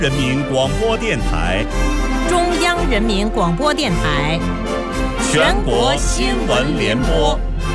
人民广播电台、 中央人民广播电台、 全国新闻联播。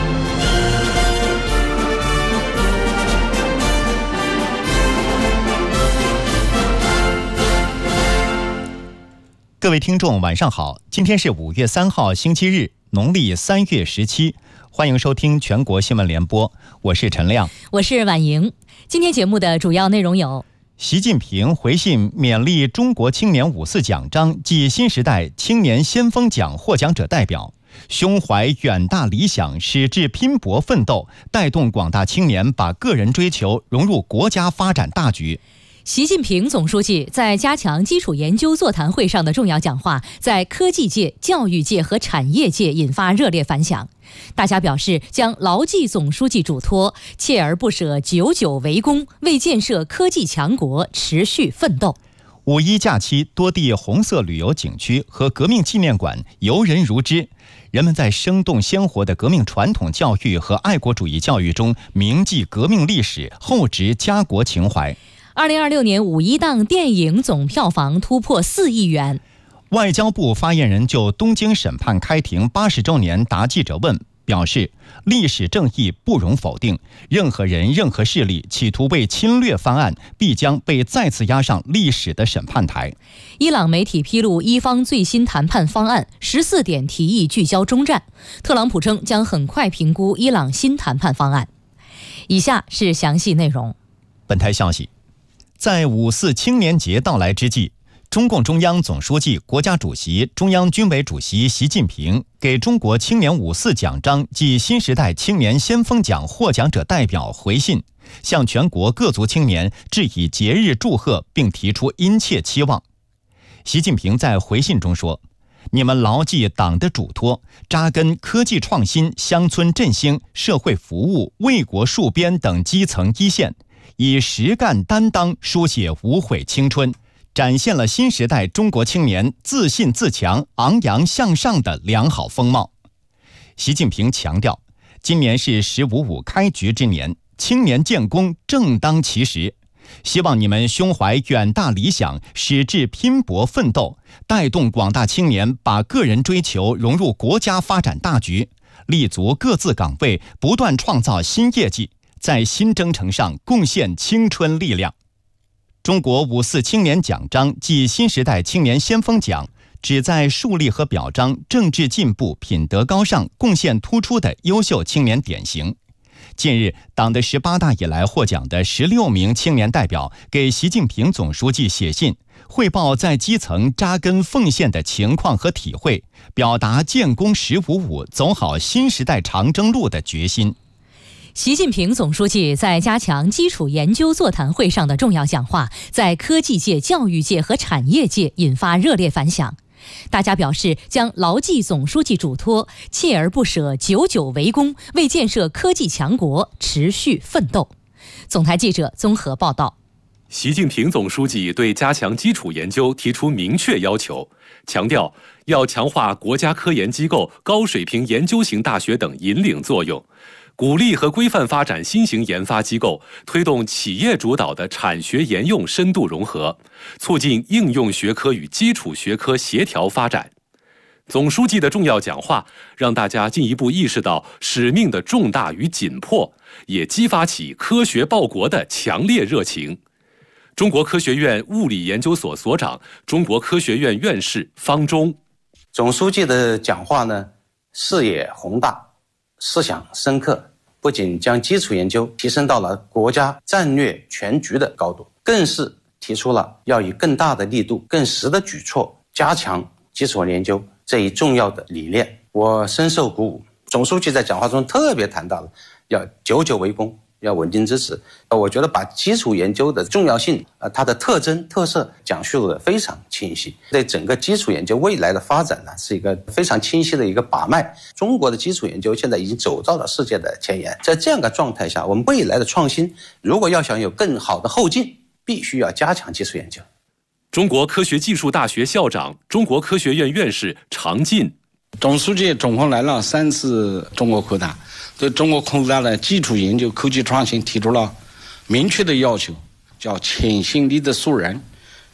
各位听众晚上好，今天是5月3号星期日，农历3月17，欢迎收听全国新闻联播，我是陈亮， 我是婉莹。今天节目的主要内容有： 习近平回信勉励中国青年54奖章暨新时代青年先锋奖获奖者代表，胸怀远大理想，矢志拼搏奋斗，带动广大青年把个人追求融入国家发展大局。 习近平总书记在加强基础研究座谈会上的重要讲话，在科技界、教育界和产业界引发热烈反响。大家表示将牢记总书记嘱托，锲而不舍，久久为功，为建设科技强国持续奋斗。 五一假期，多地红色旅游景区和革命纪念馆游人如织，人们在生动鲜活的革命传统教育和爱国主义教育中铭记革命历史，厚植家国情怀。 2026年五一档电影总票房突破4亿元。 外交部发言人就东京审判开庭80周年答记者问表示，历史正义不容否定，任何人任何势力企图为侵略翻案，必将被再次押上历史的审判台。 伊朗媒体披露伊方最新谈判方案，14点提议聚焦中战。特朗普称将很快评估伊朗新谈判方案。以下是详细内容。 本台消息，在5·4青年节到来之际，中共中央总书记、国家主席、中央军委主席习近平给中国青年54奖章暨新时代青年先锋奖获奖者代表回信，向全国各族青年致以节日祝贺，并提出殷切期望。习近平在回信中说，你们牢记党的嘱托，扎根科技创新、乡村振兴、社会服务、为国戍边等基层一线，以实干担当书写无悔青春，展现了新时代中国青年自信自强、昂扬向上的良好风貌。习近平强调，今年是“15·5”开局之年，青年建功正当其时，希望你们胸怀远大理想，矢志拼搏奋斗，带动广大青年把个人追求融入国家发展大局，立足各自岗位，不断创造新业绩，在新征程上贡献青春力量。中国5·4青年奖章暨新时代青年先锋奖旨在树立和表彰政治进步、品德高尚、贡献突出的优秀青年典型。近日，党的18大以来获奖的16名青年代表给习近平总书记写信，汇报在基层扎根奉献的情况和体会，表达建功15·5、走好新时代长征路的决心。 习近平总书记在加强基础研究座谈会上的重要讲话，在科技界、教育界和产业界引发热烈反响。大家表示将牢记总书记嘱托，锲而不舍，久久为功，为建设科技强国持续奋斗。总台记者综合报道。 习近平总书记对加强基础研究提出明确要求，强调要强化国家科研机构、高水平研究型大学等引领作用，鼓励和规范发展新型研发机构，推动企业主导的产学研用深度融合，促进应用学科与基础学科协调发展。总书记的重要讲话让大家进一步意识到使命的重大与紧迫，也激发起科学报国的强烈热情。中国科学院物理研究所所长、中国科学院院士方忠。 总书记的讲话呢，视野宏大，思想深刻，不仅将基础研究提升到了国家战略全局的高度，更是提出了要以更大的力度、更实的举措加强基础研究这一重要的理念。我深受鼓舞。总书记在讲话中特别谈到了要久久为功，要稳定支持。我觉得把基础研究的重要性、它的特征特色讲述得非常清晰，对整个基础研究未来的发展呢，是一个非常清晰的一个把脉。中国的基础研究现在已经走到了世界的前沿，在这样的状态下，我们未来的创新如果要想有更好的后劲，必须要加强基础研究。 中国科学技术大学校长、中国科学院院士常进。 总书记总共来了3次中国扩大，对中国扩大的基础研究、科技创新提出了明确的要求，叫潜心力的树人，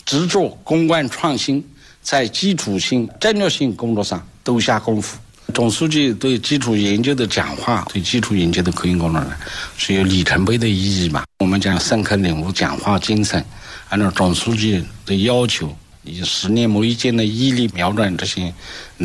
制作、攻关创新，在基础性、战略性工作上都下功夫。总书记对基础研究的讲话，对基础研究的科研工作呢，是有里程碑的意义吧。我们讲深刻领悟讲话精神，按照总书记的要求，以10年磨一剑的毅力瞄准这些